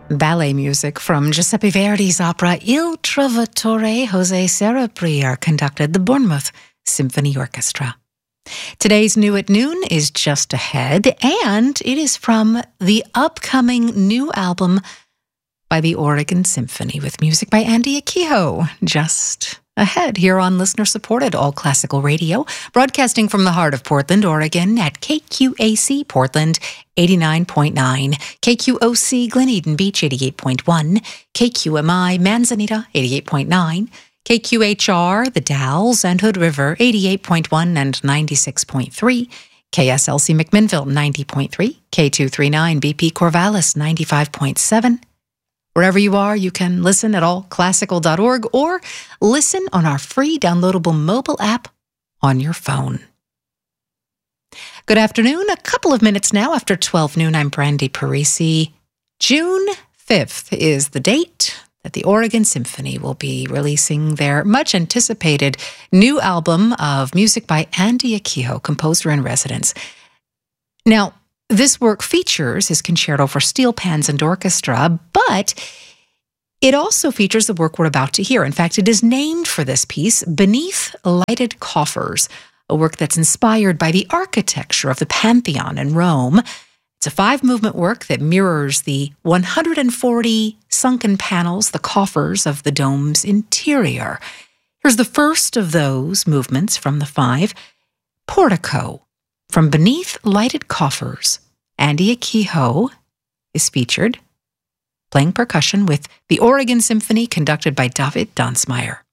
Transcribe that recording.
Ballet music from Giuseppe Verdi's opera Il Trovatore. Jose Serabriar conducted the Bournemouth Symphony Orchestra. Today's New at Noon is just ahead, and it is from the upcoming new album by the Oregon Symphony with music by Andy Akiho. Just ahead here on listener-supported All Classical Radio, broadcasting from the heart of Portland, Oregon at KQAC Portland 89.9, KQOC Glen Eden Beach 88.1, KQMI Manzanita 88.9, KQHR The Dalles and Hood River 88.1 and 96.3, KSLC McMinnville 90.3, K239 BP Corvallis 95.7. Wherever you are, you can listen at allclassical.org or listen on our free downloadable mobile app on your phone. Good afternoon. A couple of minutes now after 12 noon, I'm Brandy Parisi. June 5th is the date that the Oregon Symphony will be releasing their much-anticipated new album of music by Andy Akiho, composer in residence. Now, this work features his concerto for steel pans and orchestra, but it also features the work we're about to hear. In fact, it is named for this piece, Beneath Lighted Coffers, a work that's inspired by the architecture of the Pantheon in Rome. It's a 5-movement work that mirrors the 140 sunken panels, the coffers of the dome's interior. Here's the first of those movements from the 5, Portico. From Beneath Lighted Coffers, Andy Akiho is featured, playing percussion with the Oregon Symphony conducted by David Donsmeyer.